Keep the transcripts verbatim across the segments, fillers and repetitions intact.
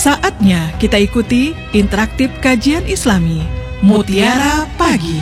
Saatnya kita ikuti interaktif kajian Islami Mutiara Pagi.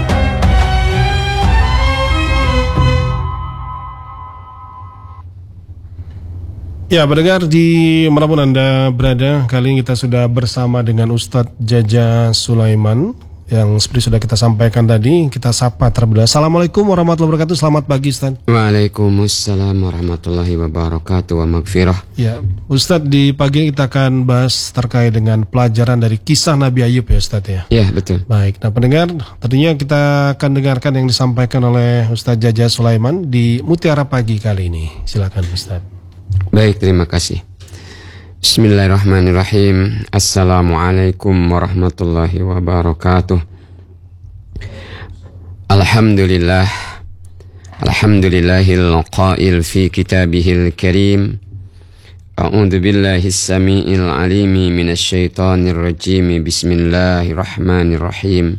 Ya, pendengar di manapun Anda berada, kali ini kita sudah bersama dengan Ustadz Jaja Sulaiman yang seperti sudah kita sampaikan tadi. Kita sapa terlebih dahulu. Assalamualaikum warahmatullahi wabarakatuh. Selamat pagi, Ustadz. Waalaikumsalam warahmatullahi wabarakatuh wa magfirah. Ya, Ustadz, di pagi ini kita akan bahas terkait dengan pelajaran dari kisah Nabi Ayub ya, Ustadz ya. Ya, betul. Baik, nah pendengar, tentunya kita akan dengarkan yang disampaikan oleh Ustadz Jaja Sulaiman di Mutiara Pagi kali ini. Silakan, Ustadz. Baik, terima kasih. Bismillahirrahmanirrahim. Assalamualaikum warahmatullahi wabarakatuh. Alhamdulillah. Alhamdulillahil qail fi kitabihil karim. A'udzu billahi as-sami'il 'alimi minasy syaithanir rajim. Bismillahirrahmanirrahim.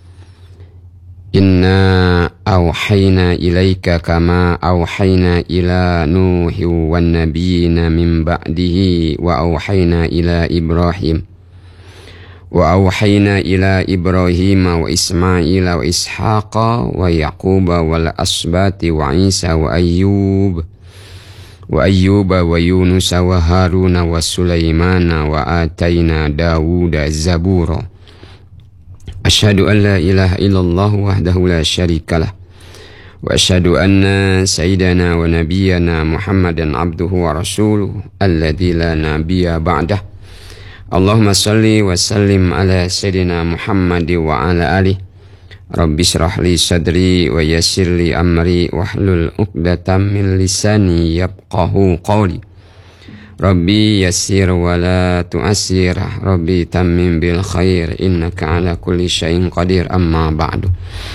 Inna awhayna ilaika kama awhayna ila Nuhi wan nabiyina min ba'dihi wa awhayna ila Ibrahim wa awhayna ila Ibrahim wa Ismaila wa Ishaqa wa Yaquba wal asbati wa Isa wa Ayyub wa Ayyuba wa Yunus wa Haruna wa Sulaimana wa atayna Dawuda zabura. Asyhadu an la ilaha illallah wahdahu la syarikalah wa asyhadu anna sayyidana wa nabiyyana Muhammadan abduhu wa rasuluhu alladzi la nabiyya ba'dah. Allahumma salli wa sallim ala sayyidina Muhammad wa ala alihi. Rabbi shrah li sadri wa yassir li amri wahlul 'uqdatam min lisani yafqahu qawli. Rabbi yassir wa la tu'assir, Rabbi tammim bil khair, innaka ala kulli syai'in qadir, amma ba'du.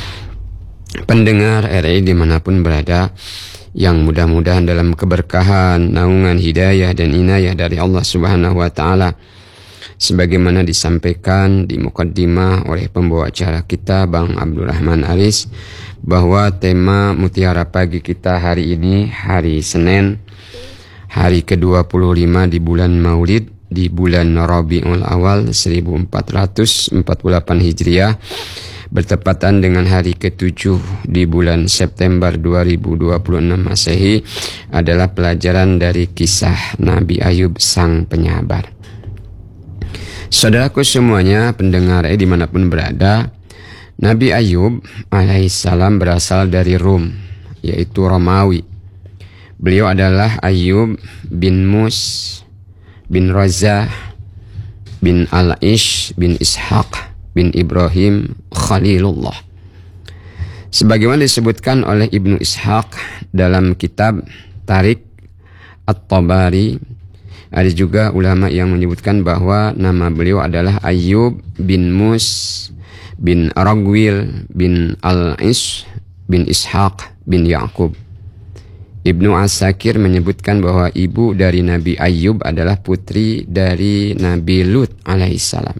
Pendengar R I dimanapun berada, yang mudah-mudahan dalam keberkahan, naungan hidayah dan inayah dari Allah Subhanahu wa Ta'ala, sebagaimana disampaikan di mukaddimah oleh pembawa acara kita Bang Abdurrahman Aris, bahwa tema Mutiara Pagi kita hari ini, hari Senin, hari ke dua puluh lima di bulan Maulid, di bulan Rabiul Awal seribu empat ratus empat puluh delapan Hijriah, bertepatan dengan hari ketujuh di bulan September dua ribu dua puluh enam Masehi, adalah pelajaran dari kisah Nabi Ayub sang penyabar. Saudaraku semuanya, pendengar eh dimanapun berada, Nabi Ayub alaihissalam berasal dari Rum, yaitu Romawi. Beliau adalah Ayub bin Mus bin Razah bin Al-Ish bin Ishaq bin Ibrahim Khalilullah. Sebagaimana disebutkan oleh Ibnu Ishaq dalam kitab Tarik At-Tabari, ada juga ulama yang menyebutkan bahwa nama beliau adalah Ayub bin Mus bin Ragwil bin Al-Ish bin Ishaq bin Ya'qub. Ibnu Asakir menyebutkan bahwa ibu dari Nabi Ayub adalah putri dari Nabi Lut alaihissalam.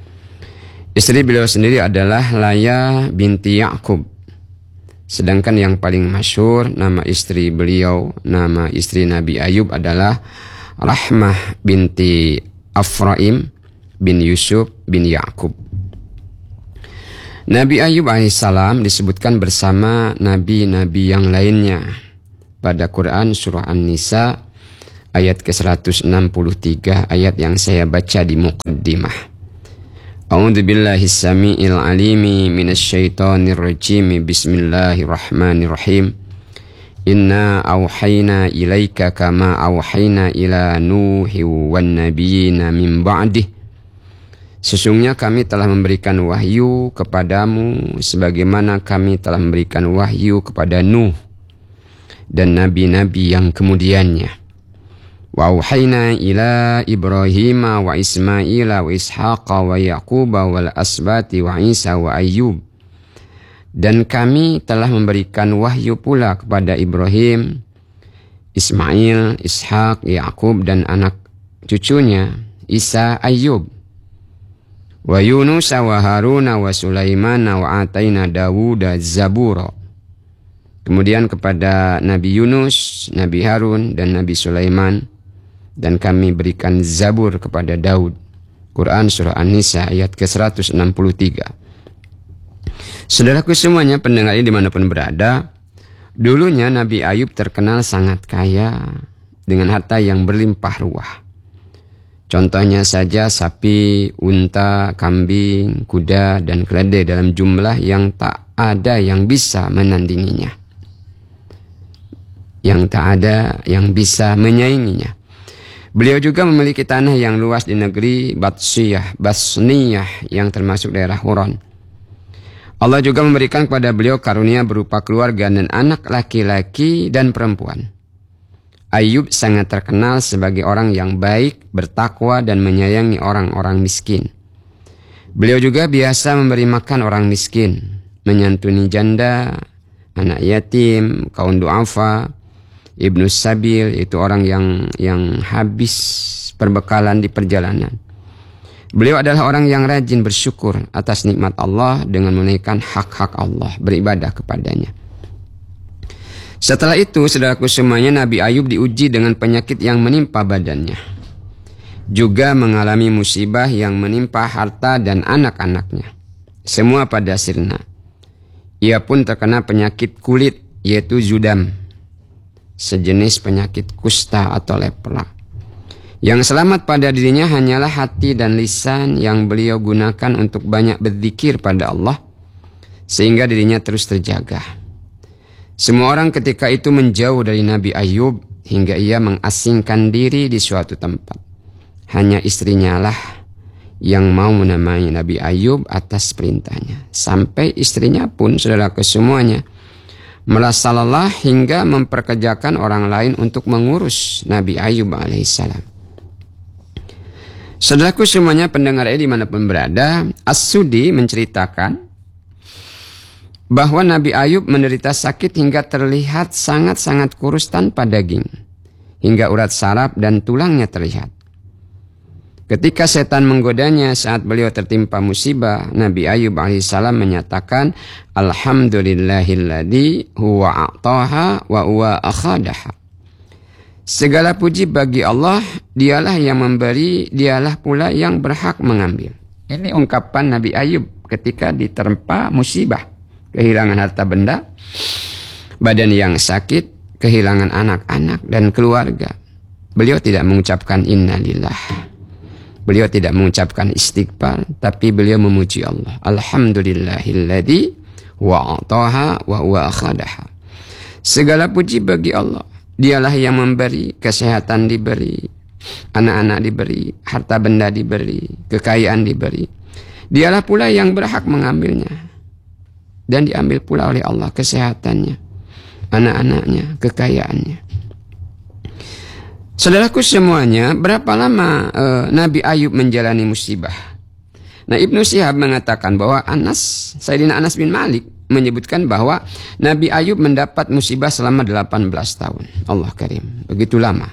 Istri beliau sendiri adalah Laya binti Ya'qub. Sedangkan yang paling masyhur nama istri beliau, nama istri Nabi Ayub adalah Rahmah binti Afraim bin Yusuf bin Ya'qub. Nabi Ayub alaihissalam disebutkan bersama nabi-nabi yang lainnya pada Quran surah An-Nisa ayat ke seratus enam puluh tiga, ayat yang saya baca di muqaddimah. A'udzu billahi as-sami'il 'alimi minasy syaithanir rajim. Bismillahirrahmanirrahim. Inna awhayna ilaika kama awhayna ila Nuhi wan nabiyina min ba'dih. Sesungguhnya kami telah memberikan wahyu kepadamu sebagaimana kami telah memberikan wahyu kepada Nuh dan nabi-nabi yang kemudiannya. Wa auhayna ila Ibrahim wa Ismaila wa Ishaqa wa Yaquba wal asbati wa Isa wa Ayyub. Dan kami telah memberikan wahyu pula kepada Ibrahim, Ismail, Ishaq, Yaqub dan anak cucunya Isa, Ayyub. Wa Yunus wa Haruna wa Sulaimana wa atayna Dawuda zabura. Kemudian kepada Nabi Yunus, Nabi Harun, dan Nabi Sulaiman, dan kami berikan Zabur kepada Daud. Quran surah An-Nisa ayat ke seratus enam puluh tiga. Saudaraku semuanya pendengar ini dimanapun berada, dulunya Nabi Ayub terkenal sangat kaya dengan harta yang berlimpah ruah. Contohnya saja sapi, unta, kambing, kuda, dan keledai dalam jumlah yang tak ada yang bisa menandinginya. Yang tak ada yang bisa menyainginya. Beliau juga memiliki tanah yang luas di negeri Batsiyah, Basniyah yang termasuk daerah Huron. Allah juga memberikan kepada beliau karunia berupa keluarga dan anak laki-laki dan perempuan. Ayub sangat terkenal sebagai orang yang baik, bertakwa, dan menyayangi orang-orang miskin. Beliau juga biasa memberi makan orang miskin, menyantuni janda, anak yatim, kaum du'afa, ibnu sabil, itu orang yang yang habis perbekalan di perjalanan. Beliau adalah orang yang rajin bersyukur atas nikmat Allah dengan menunaikan hak-hak Allah, beribadah kepadanya. Setelah itu, saudaraku semuanya, Nabi Ayub diuji dengan penyakit yang menimpa badannya. Juga mengalami musibah yang menimpa harta dan anak-anaknya. Semua pada sirna. Ia pun terkena penyakit kulit, yaitu zudam, sejenis penyakit kusta atau lepra. Yang selamat pada dirinya hanyalah hati dan lisan yang beliau gunakan untuk banyak berzikir pada Allah, sehingga dirinya terus terjaga. Semua orang ketika itu menjauh dari Nabi Ayub hingga ia mengasingkan diri di suatu tempat. Hanya istrinya lah yang mau menamai Nabi Ayub atas perintahnya. Sampai istrinya pun, saudara kesemuanya, merasa lelah hingga memperkerjakan orang lain untuk mengurus Nabi Ayub alaihissalam. Saudaraku semuanya pendengar ini dimanapun berada, As-Sudi menceritakan bahwa Nabi Ayub menderita sakit hingga terlihat sangat-sangat kurus tanpa daging, hingga urat saraf dan tulangnya terlihat. Ketika setan menggodanya saat beliau tertimpa musibah, Nabi Ayub alaihissalam menyatakan, Alhamdulillahilladzi huwa a'taha wa huwa akhadaha. Segala puji bagi Allah, dialah yang memberi, dialah pula yang berhak mengambil. Ini ungkapan Nabi Ayub ketika diterpa musibah. Kehilangan harta benda, badan yang sakit, kehilangan anak-anak dan keluarga. Beliau tidak mengucapkan innalillah. Beliau tidak mengucapkan istighfar, tapi beliau memuji Allah. Alhamdulillahilladzi wa a'taha wa huwa akhadaha. Segala puji bagi Allah. Dialah yang memberi, kesehatan diberi, anak-anak diberi, harta benda diberi, kekayaan diberi. Dialah pula yang berhak mengambilnya. Dan diambil pula oleh Allah kesehatannya, anak-anaknya, kekayaannya. Saudaraku semuanya, berapa lama uh, Nabi Ayub menjalani musibah? Nah, Ibnu Syihab mengatakan bahwa Anas, Sayyidina Anas bin Malik menyebutkan bahwa Nabi Ayub mendapat musibah selama delapan belas tahun. Allah karim, begitu lama.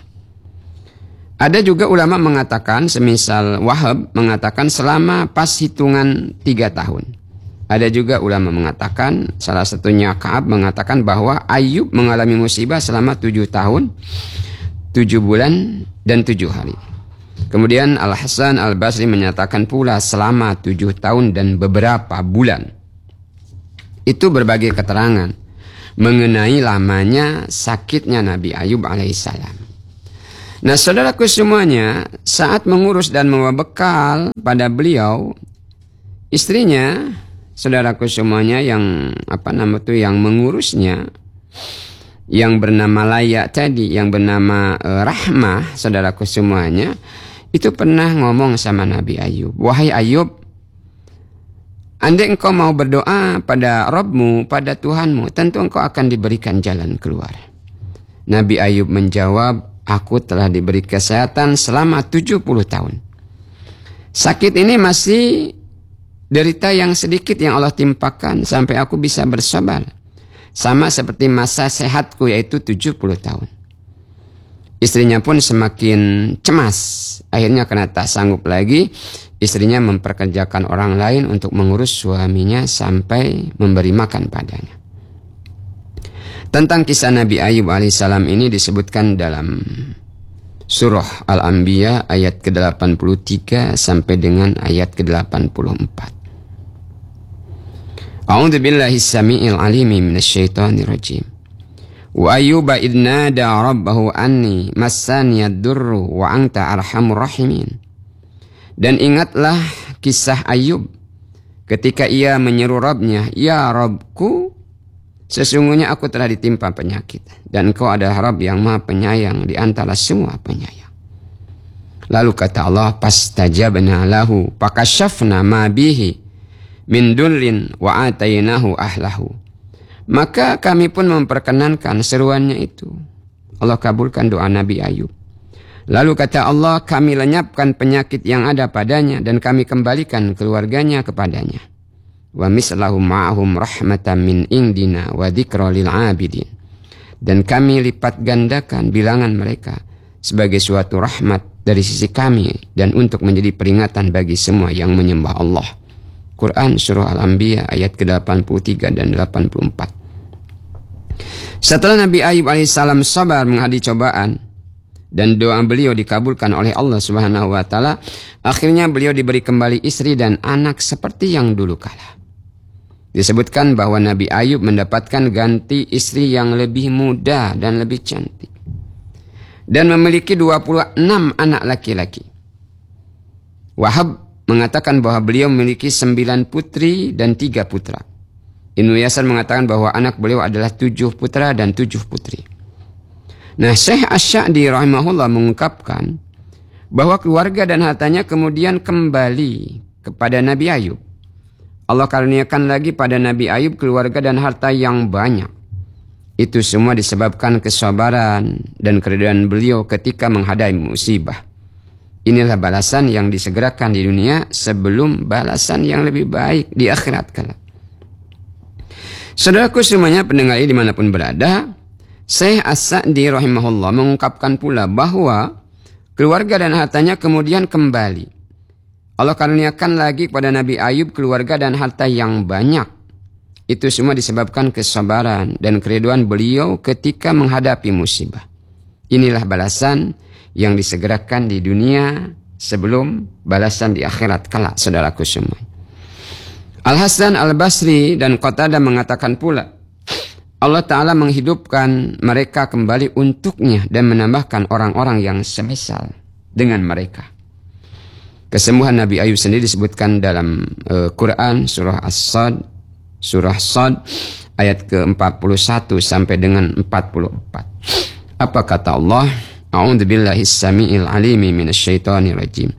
Ada juga ulama mengatakan, semisal Wahab mengatakan selama pas hitungan tiga tahun. Ada juga ulama mengatakan, salah satunya Ka'ab mengatakan bahwa Ayub mengalami musibah selama tujuh tahun, tujuh bulan, dan tujuh hari. Kemudian Al-Hasan Al-Basri menyatakan pula selama tujuh tahun dan beberapa bulan. Itu berbagai keterangan mengenai lamanya sakitnya Nabi Ayub alaihissalam. Nah, saudaraku semuanya, saat mengurus dan membawa bekal pada beliau, istrinya, saudaraku semuanya yang apa nama itu yang mengurusnya, yang bernama Layak tadi, yang bernama e, Rahmah, saudaraku semuanya, itu pernah ngomong sama Nabi Ayub, wahai Ayub, andai engkau mau berdoa pada Rabbmu, pada Tuhanmu, tentu engkau akan diberikan jalan keluar. Nabi Ayub menjawab, aku telah diberi kesehatan selama tujuh puluh tahun. Sakit ini masih derita yang sedikit yang Allah timpakan sampai aku bisa bersabar. Sama seperti masa sehatku, yaitu tujuh puluh tahun. Istrinya pun semakin cemas. Akhirnya karena tak sanggup lagi, istrinya memperkerjakan orang lain untuk mengurus suaminya sampai memberi makan padanya. Tentang kisah Nabi Ayub alaihissalam ini disebutkan dalam Surah Al-Anbiya ayat ke delapan puluh tiga sampai dengan ayat ke delapan puluh empat. A'udzu billahi samii'il 'alimi minasyaitonir rajim. Wa ayyuba idnada rabbahu anni massaniyad durru wa anta arhamur rahimin. Dan ingatlah kisah Ayub ketika ia menyeru Rabbnya, ya Rabbku, sesungguhnya aku telah ditimpa penyakit dan Engkau adalah Rabb yang Maha Penyayang di antara semua penyayang. Lalu kata Allah, fastajabna lahu fakashafna ma bihi min durrin wa atainahu ahlahu. Maka kami pun memperkenankan seruannya itu. Allah kabulkan doa Nabi Ayub. Lalu kata Allah, kami lenyapkan penyakit yang ada padanya dan kami kembalikan keluarganya kepadanya. Wa mislahum ma'ahum rahmatan min indina wa dzikra lil 'abidin. Dan kami lipat gandakan bilangan mereka sebagai suatu rahmat dari sisi kami dan untuk menjadi peringatan bagi semua yang menyembah Allah. Quran Surah Al-Anbiya ayat ke delapan puluh tiga dan delapan puluh empat. Setelah Nabi Ayub alaihissalam sabar menghadapi cobaan dan doa beliau dikabulkan oleh Allah Subhanahu wa taala, akhirnya beliau diberi kembali istri dan anak seperti yang dulu kala. Disebutkan bahwa Nabi Ayub mendapatkan ganti istri yang lebih muda dan lebih cantik dan memiliki dua puluh enam anak laki-laki. Wahab mengatakan bahwa beliau memiliki sembilan putri dan tiga putra. Ibnu Yasar mengatakan bahwa anak beliau adalah tujuh putra dan tujuh putri. Nah, Syekh Asy-Sya'di rahimahullah mengungkapkan bahwa keluarga dan hartanya kemudian kembali kepada Nabi Ayub. Allah karuniakan lagi pada Nabi Ayub keluarga dan harta yang banyak. Itu semua disebabkan kesabaran dan keridhaan beliau ketika menghadapi musibah. Inilah balasan yang disegerakan di dunia sebelum balasan yang lebih baik di akhirat kelak. Saudaraku semuanya pendengar ini dimanapun berada, Syekh As-Sa'di rahimahullah mengungkapkan pula bahwa keluarga dan hartanya kemudian kembali. Allah karuniakan lagi kepada Nabi Ayub keluarga dan harta yang banyak. Itu semua disebabkan kesabaran dan keridhaan beliau ketika menghadapi musibah. Inilah balasan yang disegerakan di dunia sebelum balasan di akhirat kelak, saudaraku semua. Al-Hasan Al-Basri dan Qatadah mengatakan pula, Allah Ta'ala menghidupkan mereka kembali untuknya dan menambahkan orang-orang yang semisal dengan mereka. Kesembuhan Nabi Ayub sendiri disebutkan dalam uh, Quran surah As-Sad, surah Sad ayat ke empat puluh satu sampai dengan empat puluh empat. Apa kata Allah? A'udzu billahi samii'il 'alimi minasyaitonir rajim.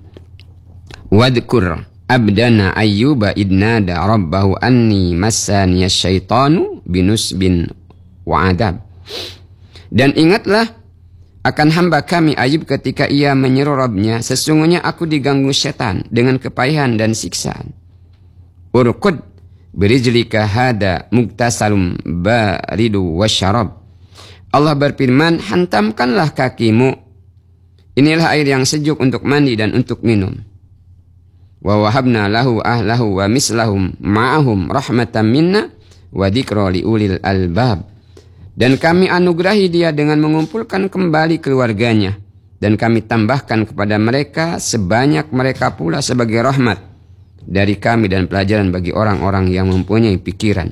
Wadhkur abdana ayyuba idnada rabbahu anni massaniyash syaitanu binusbin wa adab. Dan ingatlah akan hamba kami Ayub ketika ia menyeru Rabbnya, sesungguhnya aku diganggu setan dengan kepayahan dan siksaan. Urqud birijlika hada muktasalum baridu wasyarab. Allah berfirman, hantamkanlah kakimu. Inilah air yang sejuk untuk mandi dan untuk minum. Wa wahabna lahu ahlahu wa mislahum ma'ahum rahmatan minna wa dzikra liulil albab. Dan kami anugerahi dia dengan mengumpulkan kembali keluarganya. Dan kami tambahkan kepada mereka sebanyak mereka pula sebagai rahmat dari kami dan pelajaran bagi orang-orang yang mempunyai pikiran.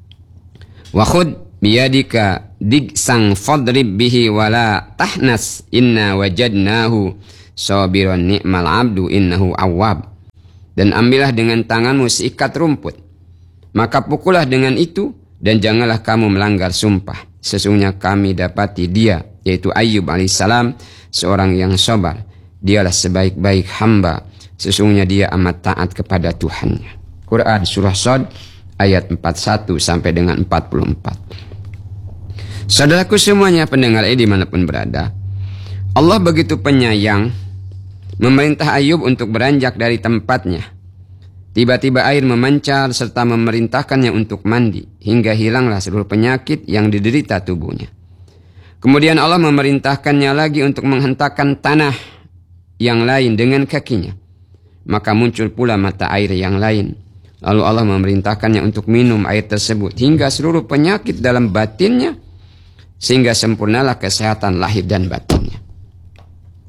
Wa khud biyadika digsang fadrib bihi wala tahnas inna wajadnahu sabiran ni'mal abdu innahu awwab. Dan ambillah dengan tanganmu seikat rumput, maka pukullah dengan itu dan janganlah kamu melanggar sumpah. Sesungguhnya kami dapati dia, yaitu Ayub alaihissalam, seorang yang sabar. Dialah sebaik-baik hamba, sesungguhnya dia amat taat kepada Tuhannya. Quran surah Sad ayat empat puluh satu sampai dengan empat puluh empat. Saudaraku semuanya pendengar ini dimanapun berada, Allah begitu penyayang memerintah Ayub untuk beranjak dari tempatnya. Tiba-tiba air memancar serta memerintahkannya untuk mandi hingga hilanglah seluruh penyakit yang diderita tubuhnya. Kemudian Allah memerintahkannya lagi untuk menghentakkan tanah yang lain dengan kakinya. Maka muncul pula mata air yang lain. Lalu Allah memerintahkannya untuk minum air tersebut hingga seluruh penyakit dalam batinnya, sehingga sempurnalah kesehatan lahir dan batinnya.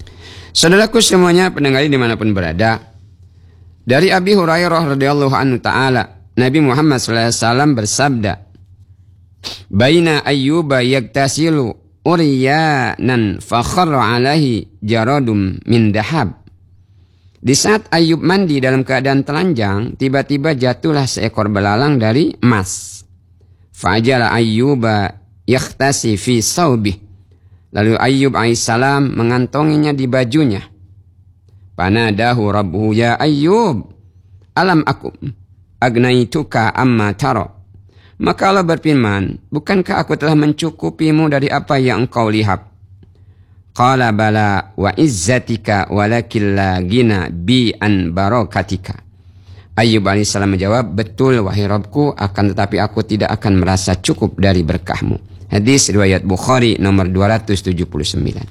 Saudaraku semuanya, pendengar dimanapun berada, dari Abi Hurairah radhiyallahu anhu ta'ala, Nabi Muhammad sallallahu alaihi wasallam bersabda, Baina ayyuba yaktasilu uriyanan fakharra alaihi jaradum min dahab. Di saat Ayub mandi dalam keadaan telanjang, tiba-tiba jatuhlah seekor belalang dari emas. Fajala Ayyuba yakhtasi fi saubih. Lalu Ayub alaihissalam mengantonginya di bajunya. Panadahu rabbuhu ya Ayyub, alam akum agnaituka amma taro. Maka Allah berfirman, bukankah aku telah mencukupimu dari apa yang engkau lihat? Qala bala wa izzatika walakin la gina bi an barakatika. Ayyub alaihissalam menjawab, betul wahai Rabbku, akan tetapi aku tidak akan merasa cukup dari berkahmu. Hadis riwayat Bukhari nomor dua ratus tujuh puluh sembilan.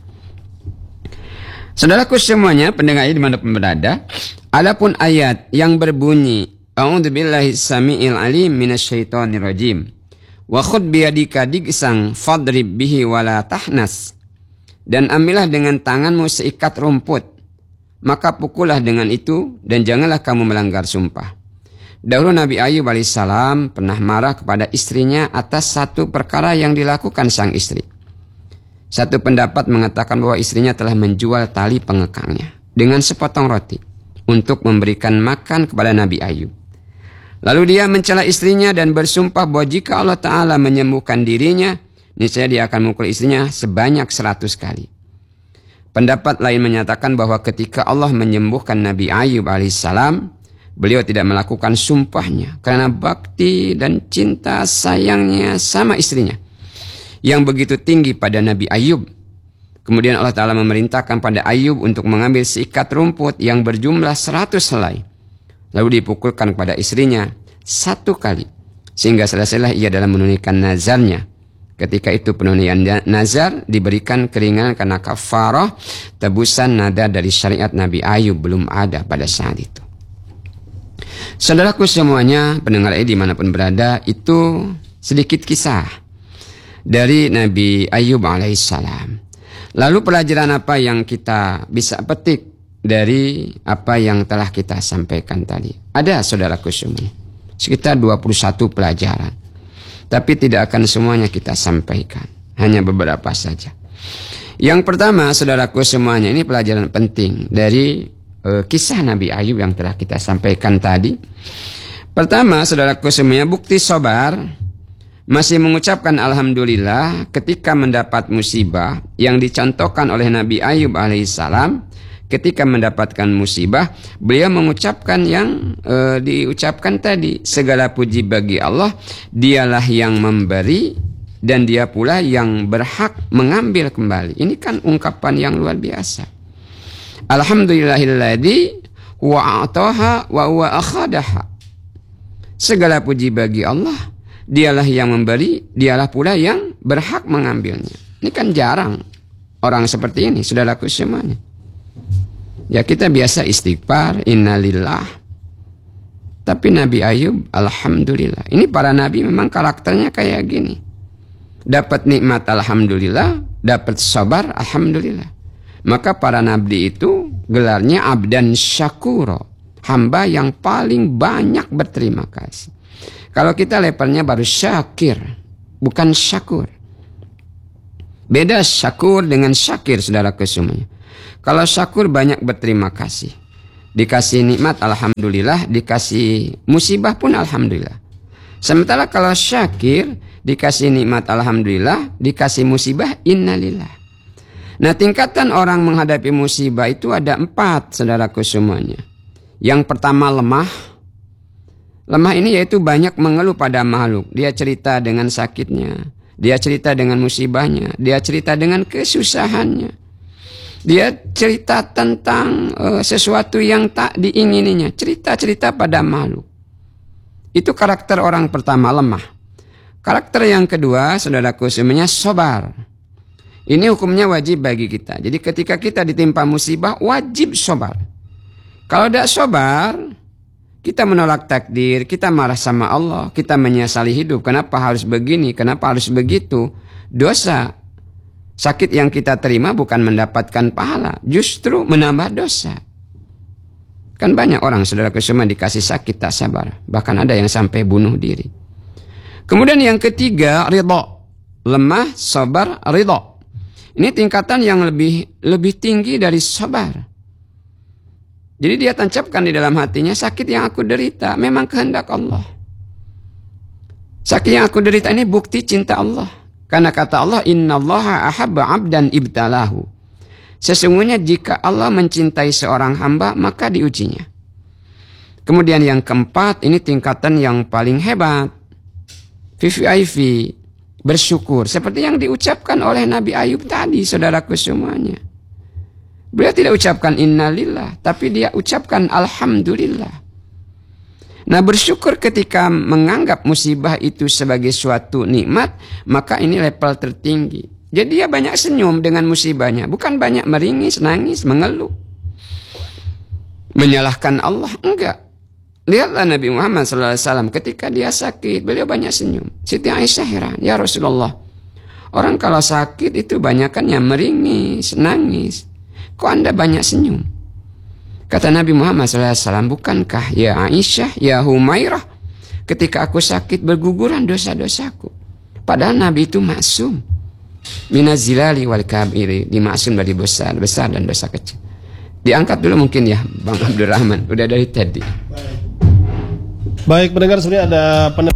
Saudaraku semuanya, pendengar dimanapun berada, adapun ayat yang berbunyi A'udzubillahi samiil alim minasyaitonir rajim wa khudh biyadika digsang fadrib bihi wala tahnas. Dan ambillah dengan tanganmu seikat rumput, maka pukullah dengan itu dan janganlah kamu melanggar sumpah. Dahulu Nabi Ayub alaihissalam pernah marah kepada istrinya atas satu perkara yang dilakukan sang istri. Satu pendapat mengatakan bahwa istrinya telah menjual tali pengekangnya dengan sepotong roti untuk memberikan makan kepada Nabi Ayub. Lalu dia mencela istrinya dan bersumpah bahwa jika Allah Ta'ala menyembuhkan dirinya, niscaya dia akan memukul istrinya sebanyak seratus kali. Pendapat lain menyatakan bahwa ketika Allah menyembuhkan Nabi Ayub alaihissalam, beliau tidak melakukan sumpahnya karena bakti dan cinta sayangnya sama istrinya yang begitu tinggi pada Nabi Ayub. Kemudian Allah Ta'ala memerintahkan pada Ayub untuk mengambil seikat rumput yang berjumlah seratus helai. Lalu dipukulkan kepada istrinya satu kali, sehingga selesailah ia dalam menunaikan nazarnya. Ketika itu penunaian nazar diberikan keringanan karena kafarah tebusan nada dari syariat Nabi Ayub belum ada pada saat itu. Saudaraku semuanya, pendengar ini dimanapun berada, itu sedikit kisah dari Nabi Ayub alaihissalam. Lalu pelajaran apa yang kita bisa petik dari apa yang telah kita sampaikan tadi? Ada, saudaraku semuanya, sekitar dua puluh satu pelajaran. Tapi tidak akan semuanya kita sampaikan, hanya beberapa saja. Yang pertama, saudaraku semuanya, ini pelajaran penting dari uh, kisah Nabi Ayub yang telah kita sampaikan tadi. Pertama, saudaraku semuanya, bukti sabar masih mengucapkan alhamdulillah ketika mendapat musibah yang dicontohkan oleh Nabi Ayub alaihissalam. Ketika mendapatkan musibah, beliau mengucapkan yang e, diucapkan tadi, segala puji bagi Allah, dialah yang memberi dan dia pula yang berhak mengambil kembali. Ini kan ungkapan yang luar biasa. Alhamdulillahilladzi wa a'taha wa huwa akhadaha. Segala puji bagi Allah, dialah yang memberi, dialah pula yang berhak mengambilnya. Ini kan jarang orang seperti ini, saudaraku semuanya. Ya, kita biasa istighfar, innalillah. Tapi Nabi Ayub, alhamdulillah. Ini para nabi memang karakternya kayak gini. Dapat nikmat, alhamdulillah. Dapat sabar, alhamdulillah. Maka para nabi itu gelarnya abdan syakuro, hamba yang paling banyak berterima kasih. Kalau kita levelnya baru syakir, bukan syakur. Beda syakur dengan syakir, saudara semuanya. Kalau syakur banyak berterima kasih. Dikasih nikmat alhamdulillah, dikasih musibah pun alhamdulillah. Sementara kalau syakir, dikasih nikmat alhamdulillah, dikasih musibah innalillah. Nah, tingkatan orang menghadapi musibah itu ada empat, saudaraku semuanya. Yang pertama lemah. Lemah ini yaitu banyak mengeluh pada makhluk. Dia cerita dengan sakitnya, dia cerita dengan musibahnya, dia cerita dengan kesusahannya. Dia cerita tentang uh, sesuatu yang tak diingininya. Cerita-cerita pada makhluk. Itu karakter orang pertama, lemah. Karakter yang kedua, saudaraku semuanya, sabar. Ini hukumnya wajib bagi kita. Jadi ketika kita ditimpa musibah, wajib sabar. Kalau tidak sabar, kita menolak takdir, kita marah sama Allah, kita menyesali hidup. Kenapa harus begini, kenapa harus begitu? Dosa. Sakit yang kita terima bukan mendapatkan pahala, justru menambah dosa. Kan banyak orang, saudaraku semua, dikasih sakit tak sabar. Bahkan ada yang sampai bunuh diri. Kemudian yang ketiga, ridha. Lemah, sabar, ridha. Ini tingkatan yang lebih lebih tinggi dari sabar. Jadi dia tancapkan di dalam hatinya, sakit yang aku derita memang kehendak Allah. Sakit yang aku derita ini bukti cinta Allah. Karena kata Allah, innallaha ahabba abdan ibtalahu. Sesungguhnya jika Allah mencintai seorang hamba, maka diujinya. Kemudian yang keempat, ini tingkatan yang paling hebat. V V I P, bersyukur. Seperti yang diucapkan oleh Nabi Ayub tadi, saudaraku semuanya. Beliau tidak ucapkan innalillah, tapi dia ucapkan alhamdulillah. Nah, bersyukur ketika menganggap musibah itu sebagai suatu nikmat, maka ini level tertinggi. Jadi dia banyak senyum dengan musibahnya, bukan banyak meringis, nangis, mengeluh, menyalahkan Allah, enggak. Lihatlah Nabi Muhammad shallallahu alaihi wasallam ketika dia sakit, beliau banyak senyum. Siti Aisyah heran, ya Rasulullah, orang kalau sakit itu banyakan yang meringis, nangis, kok Anda banyak senyum? Kata Nabi Muhammad shallallahu alaihi wasallam, bukankah ya Aisyah, ya Humairah, ketika aku sakit berguguran dosa-dosaku. Padahal Nabi itu maksum. Minazilali wal kabiri, dimaksum dari besar, besar dan dosa kecil. Diangkat dulu mungkin ya Bang Abdurrahman, udah dari tadi. Baik, pendengar sebenarnya ada pendengar.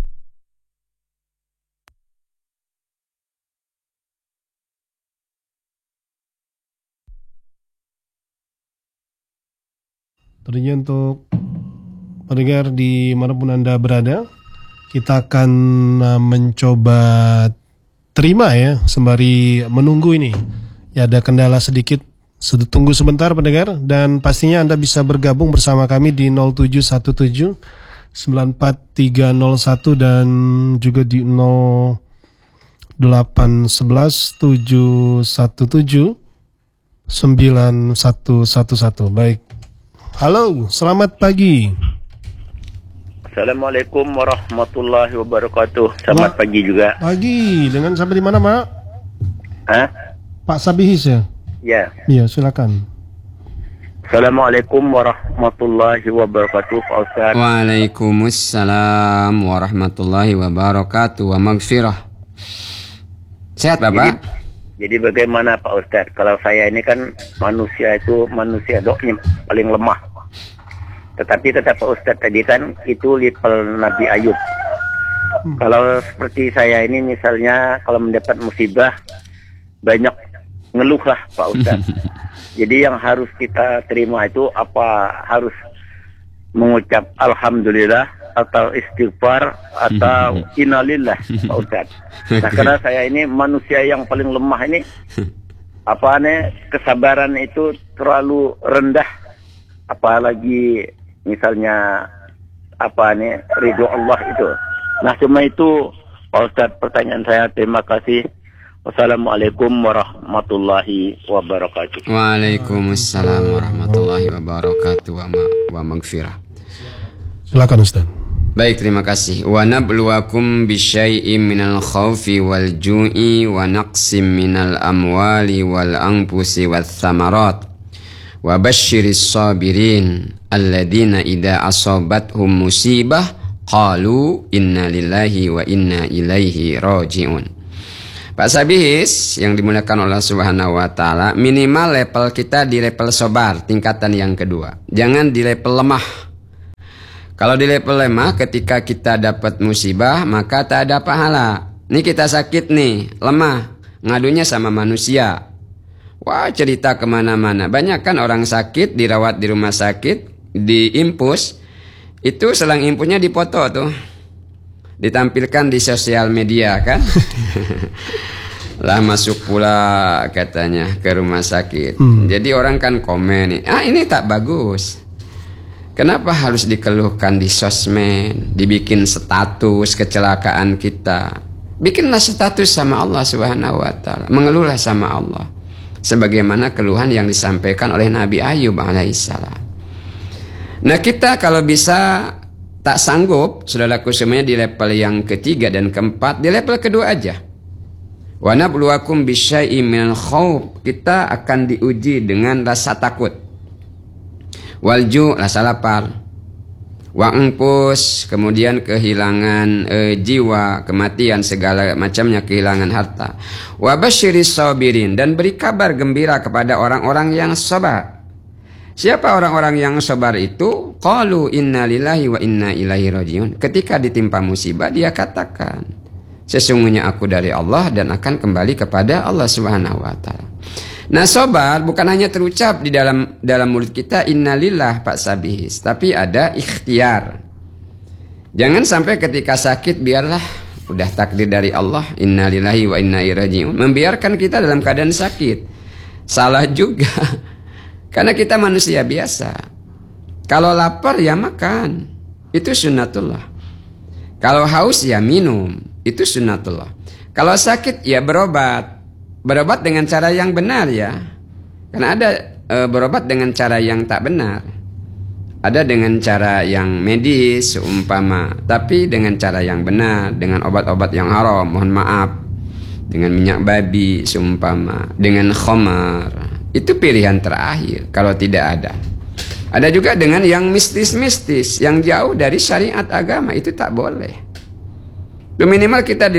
Tentunya untuk pendengar di manapun Anda berada, kita akan uh, mencoba terima ya, sembari menunggu ini. Ya, ada kendala sedikit, sudah tunggu sebentar pendengar, dan pastinya Anda bisa bergabung bersama kami di nol tujuh satu tujuh sembilan empat tiga nol satu dan juga di nol delapan satu satu tujuh satu tujuh sembilan satu satu satu. Baik. Halo, selamat pagi. Assalamualaikum warahmatullahi wabarakatuh. Selamat pagi juga. Pagi, dengan sampai di mana, Mak? Hah? Pak Sabihis ya? Ya. Iya, silakan. Assalamualaikum warahmatullahi wabarakatuh, Pak Ustaz. Waalaikumsalam warahmatullahi wabarakatuh wa magfirah. Sehat Bapak? Jadi, jadi bagaimana Pak Ustaz? Kalau saya ini kan manusia itu manusia doknya paling lemah. Tetapi kata Pak Ustaz tadi kan itu level Nabi Ayub. Hmm. Kalau seperti saya ini misalnya kalau mendapat musibah banyak ngeluhlah Pak Ustaz. Jadi yang harus kita terima itu apa, harus mengucap alhamdulillah atau istighfar atau innalillah Pak Ustaz. Nah, karena saya ini manusia yang paling lemah ini, apa nih, kesabaran itu terlalu rendah, apalagi misalnya apa nih ridho Allah itu. Nah, cuma itu Pak Ustaz pertanyaan saya. Terima kasih. Wassalamualaikum warahmatullahi wabarakatuh. Waalaikumsalam warahmatullahi wabarakatuh wa, ma- wa magfirah. Silakan Ustaz. Baik, terima kasih. Wa nabluwakum bisyai'im minal khawfi wal ju'i wa naqsim minal amwali wal anfusi wath thamarat. Wa basyiris sabirin alladzina idza asabathum musibah qalu inna lillahi wa inna ilaihi raji'un. Pak Sabihis yang dimuliakan Allah Subhanahu wa taala, minimal level kita di level sobar, tingkatan yang kedua. Jangan di level lemah. Kalau di level lemah, ketika kita dapat musibah maka tak ada pahala. Ini kita sakit nih, lemah, ngadunya sama manusia. Wah, cerita kemana-mana. Banyak kan orang sakit dirawat di rumah sakit, di impus, itu selang impusnya dipoto tuh, ditampilkan di sosial media kan. Lah masuk pula katanya ke rumah sakit. hmm. Jadi orang kan komen, ah ini tak bagus. Kenapa harus dikeluhkan di sosmed, dibikin status kecelakaan kita? Bikinlah status sama Allah Subhanahu wa taala, mengeluhlah sama Allah, sebagaimana keluhan yang disampaikan oleh Nabi Ayub alaihissalam. Nah, kita kalau bisa tak sanggup, saudaraku semuanya, di level yang ketiga dan keempat, di level kedua aja. Wa nabluwakum bisyai'im minal khauf, kita akan diuji dengan rasa takut. Wal ju', rasa lapar. Wa angpus, kemudian kehilangan e, jiwa, kematian, segala macamnya, kehilangan harta. Wa basyiris sabirin, dan beri kabar gembira kepada orang-orang yang sabar. Siapa orang-orang yang sabar itu? Qalu inna lillahi wa inna ilaihi rajiun. Ketika ditimpa musibah, dia katakan, sesungguhnya aku dari Allah dan akan kembali kepada Allah Subhanahu wa taala. Nah, sabar bukan hanya terucap di dalam dalam mulut kita innalillah Pak Sabihis, tapi ada ikhtiar. Jangan sampai ketika sakit biarlah udah takdir dari Allah, innalillahi wa inna ilaihi rajiun, membiarkan kita dalam keadaan sakit. Salah juga. Karena kita manusia biasa. Kalau lapar ya makan, itu sunnatullah. Kalau haus ya minum, itu sunnatullah. Kalau sakit ya berobat. Berobat dengan cara yang benar ya. Karena ada e, berobat dengan cara yang tak benar. Ada dengan cara yang medis seumpama, tapi dengan cara yang benar, dengan obat-obat yang haram, mohon maaf. Dengan minyak babi seumpama, dengan khamar. Itu pilihan terakhir kalau tidak ada. Ada juga dengan yang mistis-mistis, yang jauh dari syariat agama, itu tak boleh. Minimal kita